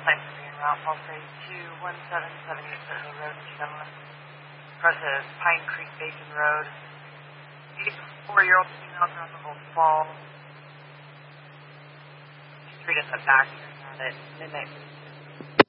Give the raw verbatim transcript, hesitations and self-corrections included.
signs for me en route. I'll say two one seven seven eight Foothill Road in Cumberland. Across the Pine Creek Basin Road. Eight four-year-old female ground level fall. Treat us at back at midnight.